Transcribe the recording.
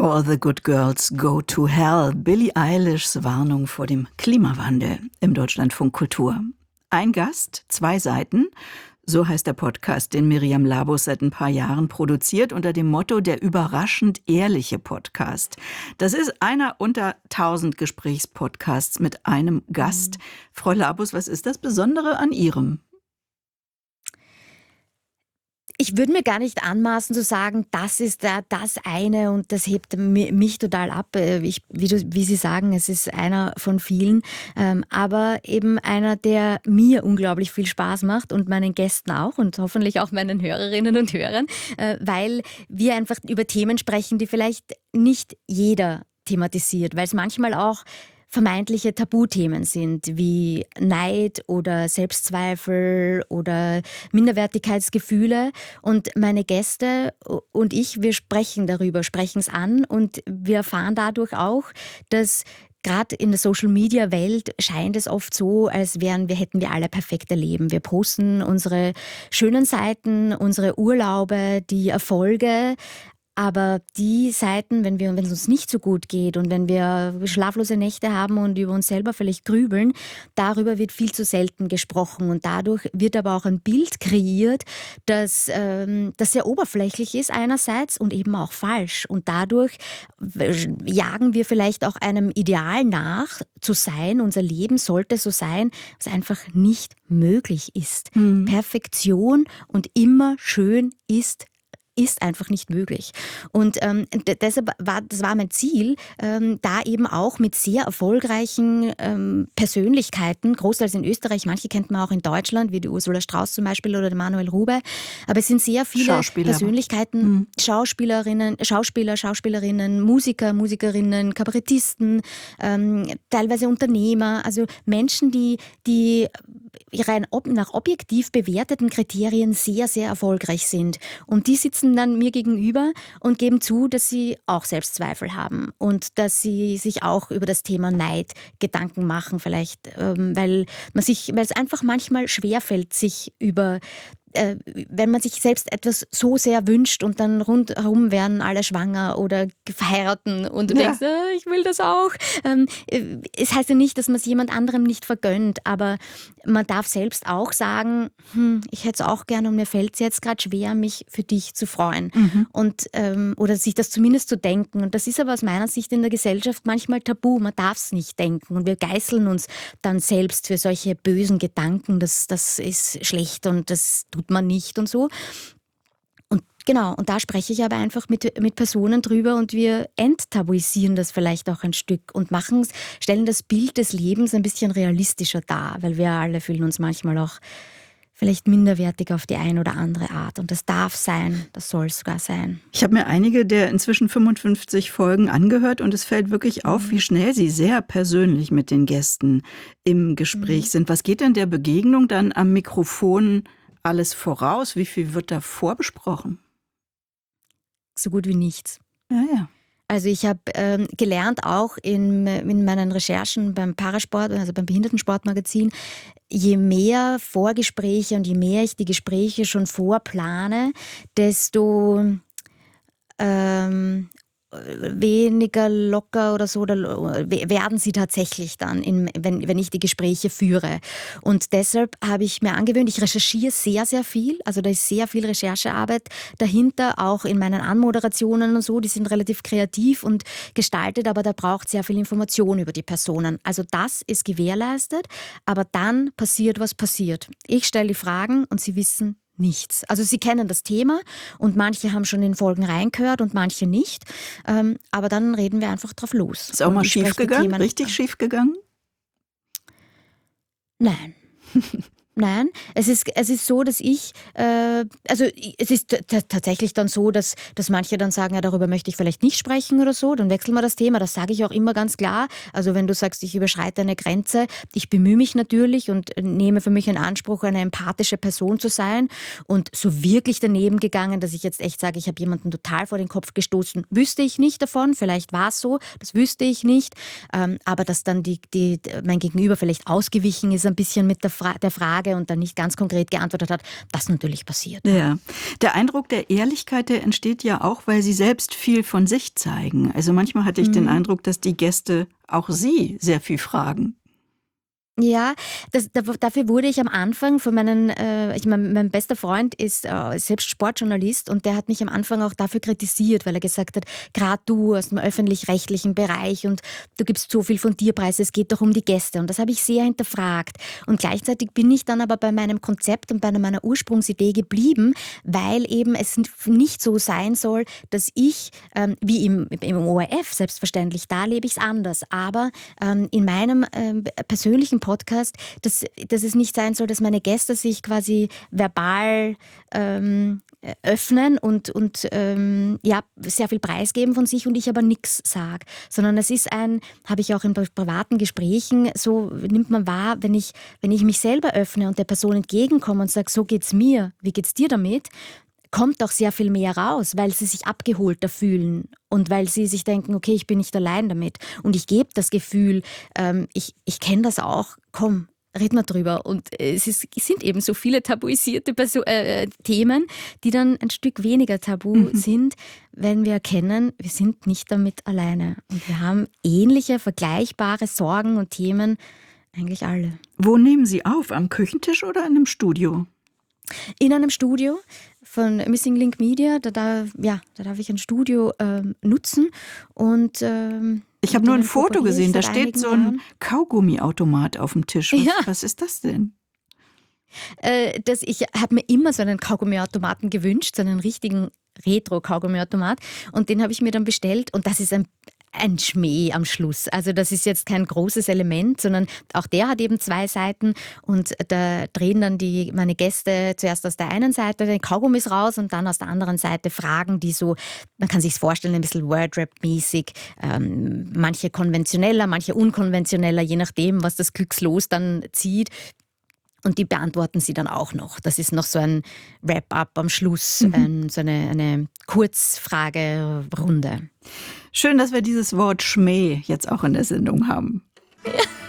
All the good girls go to hell. Billie Eilishs Warnung vor dem Klimawandel im Deutschlandfunk Kultur. Ein Gast, 2 Seiten. So heißt der Podcast, den Miriam Labus seit ein paar Jahren produziert, unter dem Motto der überraschend ehrliche Podcast. Das ist einer unter 1000 Gesprächspodcasts mit einem Gast. Frau Labus, was ist das Besondere an Ihrem? Ich würde mir gar nicht anmaßen zu sagen, das ist das eine und das hebt mich total ab. Wie Sie sagen, es ist einer von vielen, aber eben einer, der mir unglaublich viel Spaß macht und meinen Gästen auch und hoffentlich auch meinen Hörerinnen und Hörern, weil wir einfach über Themen sprechen, die vielleicht nicht jeder thematisiert, weil es manchmal auch vermeintliche Tabuthemen sind, wie Neid oder Selbstzweifel oder Minderwertigkeitsgefühle. Und meine Gäste und ich, wir sprechen darüber, sprechen es an und wir erfahren dadurch auch, dass gerade in der Social-Media-Welt scheint es oft so, als hätten wir alle perfekte Leben. Wir posten unsere schönen Seiten, unsere Urlaube, die Erfolge. Aber die Seiten, wenn es uns nicht so gut geht und wenn wir schlaflose Nächte haben und über uns selber vielleicht grübeln, darüber wird viel zu selten gesprochen. Und dadurch wird aber auch ein Bild kreiert, das sehr oberflächlich ist einerseits und eben auch falsch. Und dadurch jagen wir vielleicht auch einem Ideal nach, zu sein. Unser Leben sollte so sein, was einfach nicht möglich ist. Perfektion und immer schön ist einfach nicht möglich. Und deshalb war mein Ziel, da eben auch mit sehr erfolgreichen Persönlichkeiten, großteils in Österreich, manche kennt man auch in Deutschland, wie die Ursula Strauß zum Beispiel oder der Manuel Rube, aber es sind sehr viele Persönlichkeiten, Schauspieler, Schauspielerinnen, Musiker, Musikerinnen, Kabarettisten, teilweise Unternehmer, also Menschen, die rein nach objektiv bewerteten Kriterien sehr, sehr erfolgreich sind. Und die sitzen dann mir gegenüber und geben zu, dass sie auch Selbstzweifel haben und dass sie sich auch über das Thema Neid Gedanken machen, vielleicht, weil es einfach manchmal schwerfällt, sich wenn man sich selbst etwas so sehr wünscht und dann rundherum werden alle schwanger oder verheiraten und du denkst, ich will das auch. Es heißt ja nicht, dass man es jemand anderem nicht vergönnt, aber man darf selbst auch sagen, ich hätte es auch gerne und mir fällt es jetzt gerade schwer, mich für dich zu freuen. Und, oder sich das zumindest zu denken. Und das ist aber aus meiner Sicht in der Gesellschaft manchmal tabu. Man darf es nicht denken und wir geißeln uns dann selbst für solche bösen Gedanken, das ist schlecht und das tut man nicht und so. Und genau, und da spreche ich aber einfach mit Personen drüber und wir enttabuisieren das vielleicht auch ein Stück und stellen das Bild des Lebens ein bisschen realistischer dar, weil wir alle fühlen uns manchmal auch vielleicht minderwertig auf die eine oder andere Art. Und das darf sein, das soll sogar sein. Ich habe mir einige der inzwischen 55 Folgen angehört und es fällt wirklich auf, wie schnell Sie sehr persönlich mit den Gästen im Gespräch sind. Was geht denn der Begegnung dann am Mikrofon alles voraus? Wie viel wird da vorbesprochen? So gut wie nichts. Ja. Also ich habe gelernt auch in meinen Recherchen beim Parasport, also beim Behindertensportmagazin, je mehr Vorgespräche und je mehr ich die Gespräche schon vorplane, desto weniger locker oder so werden sie tatsächlich dann, wenn ich die Gespräche führe. Und deshalb habe ich mir angewöhnt, ich recherchiere sehr, sehr viel. Also da ist sehr viel Recherchearbeit dahinter, auch in meinen Anmoderationen und so. Die sind relativ kreativ und gestaltet, aber da braucht sehr viel Information über die Personen. Also das ist gewährleistet, aber dann passiert, was passiert. Ich stelle die Fragen und sie wissen nichts. Also sie kennen das Thema und manche haben schon in Folgen reingehört und manche nicht. Aber dann reden wir einfach drauf los. Ist auch mal schief gegangen? Richtig schief gegangen? Nein. Nein, es ist so, dass es ist tatsächlich dann so, dass manche dann sagen, ja, darüber möchte ich vielleicht nicht sprechen oder so, dann wechseln wir das Thema, das sage ich auch immer ganz klar. Also wenn du sagst, ich überschreite eine Grenze, ich bemühe mich natürlich und nehme für mich in Anspruch, eine empathische Person zu sein und so wirklich daneben gegangen, dass ich jetzt echt sage, ich habe jemanden total vor den Kopf gestoßen, wüsste ich nicht davon, vielleicht war es so, das wüsste ich nicht, aber dass dann mein Gegenüber vielleicht ausgewichen ist ein bisschen mit der Frage, Frage und dann nicht ganz konkret geantwortet hat, das natürlich passiert. Ja, der Eindruck der Ehrlichkeit, der entsteht ja auch, weil Sie selbst viel von sich zeigen. Also manchmal hatte ich den Eindruck, dass die Gäste auch Sie sehr viel fragen. Ja, dafür wurde ich am Anfang von mein bester Freund ist selbst Sportjournalist und der hat mich am Anfang auch dafür kritisiert, weil er gesagt hat, gerade du aus dem öffentlich-rechtlichen Bereich und du gibst so viel von dir preis, es geht doch um die Gäste und das habe ich sehr hinterfragt und gleichzeitig bin ich dann aber bei meinem Konzept und bei meiner Ursprungsidee geblieben, weil eben es nicht so sein soll, dass ich, wie im ORF selbstverständlich, da lebe ich es anders, aber in meinem persönlichen Podcast, dass es nicht sein soll, dass meine Gäste sich quasi verbal öffnen und sehr viel preisgeben von sich und ich aber nichts sage. Sondern es ist habe ich auch in privaten Gesprächen, so nimmt man wahr, wenn ich mich selber öffne und der Person entgegenkomme und sage, so geht's mir, wie geht's dir damit? Kommt auch sehr viel mehr raus, weil sie sich abgeholter fühlen und weil sie sich denken, okay, ich bin nicht allein damit. Und ich gebe das Gefühl, ich kenne das auch, komm, red mal drüber. Und es sind eben so viele tabuisierte Themen, die dann ein Stück weniger tabu sind, wenn wir erkennen, wir sind nicht damit alleine. Und wir haben ähnliche, vergleichbare Sorgen und Themen, eigentlich alle. Wo nehmen Sie auf? Am Küchentisch oder in einem Studio? In einem Studio von Missing Link Media, da darf ich ein Studio nutzen und ich habe nur ein Foto gesehen, da steht so ein Kaugummiautomat auf dem Tisch. Was ist das denn? Ich habe mir immer so einen Kaugummiautomaten gewünscht, so einen richtigen Retro-Kaugummiautomat und den habe ich mir dann bestellt und das ist ein Schmäh am Schluss. Also das ist jetzt kein großes Element, sondern auch der hat eben zwei Seiten und da drehen dann meine Gäste zuerst aus der einen Seite den Kaugummis raus und dann aus der anderen Seite Fragen, die so, man kann sich vorstellen, ein bisschen Wordrap-mäßig, manche konventioneller, manche unkonventioneller, je nachdem, was das Glückslos dann zieht. Und die beantworten sie dann auch noch. Das ist noch so ein Wrap-up am Schluss, so eine Kurzfragerunde. Schön, dass wir dieses Wort Schmäh jetzt auch in der Sendung haben.